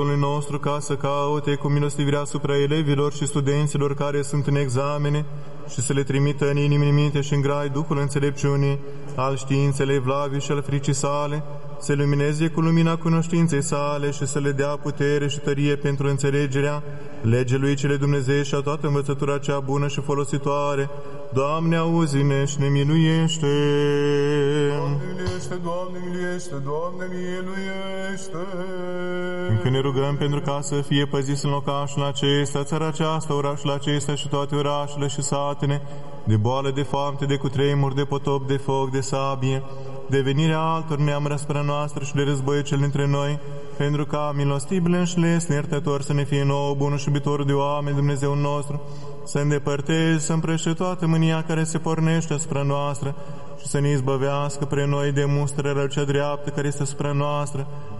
nostru ca să caute cu milostivirea asupra elevilor și studenților care sunt în examene și să le trimită în inimii, în minte și în grai Duhul înțelepciunii, al științei, evlavii și al fricii sale, să lumineze cu lumina cunoștinței sale și să le dea putere și tărie pentru înțelegerea legii lui cele Dumnezei și a toată învățătura cea bună și folositoare. Doamne, auzi-ne și ne miluiește! Doamne, miluiește! Doamne, miluiește! Doamne, miluiește! Încă ne rugăm pentru ca să fie păziți în locașul acesta, țara aceasta, orașul acesta și toate orașele și satele, de boală, de foamete, de cutremur, de potop, de foc, de sabie, de venirea altor neamuri asupra noastră și de război cel dintre noi, pentru ca milostibil și lesne iertător să ne fie nouă, bunul și iubitor de oameni, Dumnezeu nostru, să îndepărtezi, să împrește toată mânia care se pornește asupra noastră și să ne izbăvească pre noi de mustrarea cea dreaptă care este asupra noastră,